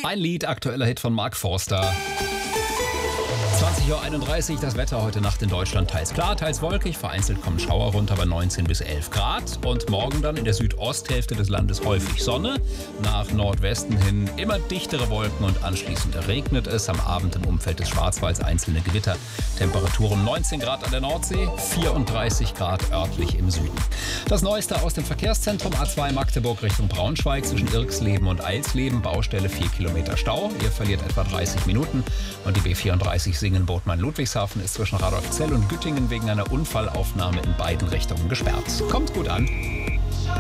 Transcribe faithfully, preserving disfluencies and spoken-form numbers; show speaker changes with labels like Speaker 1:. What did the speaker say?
Speaker 1: Ein Lied, aktueller Hit von Mark Forster. zwanzig Uhr einunddreißig, das Wetter heute Nacht in Deutschland teils klar, teils wolkig. Vereinzelt kommen Schauer runter bei neunzehn bis elf Grad. Und morgen dann in der Südosthälfte des Landes häufig Sonne. Nach Nordwesten hin immer dichtere Wolken und anschließend regnet es. Am Abend im Umfeld des Schwarzwalds einzelne Gewitter. Temperaturen neunzehn Grad an der Nordsee, vierunddreißig Grad örtlich im Süden. Das Neueste aus dem Verkehrszentrum A zwei Magdeburg Richtung Braunschweig zwischen Irksleben und Eilsleben. Baustelle vier Kilometer Stau. Ihr verliert etwa dreißig Minuten. Und die B vierunddreißig Singen-Bodman-Ludwigshafen ist zwischen Radolfzell und Güttingen wegen einer Unfallaufnahme in beiden Richtungen gesperrt. Kommt gut an.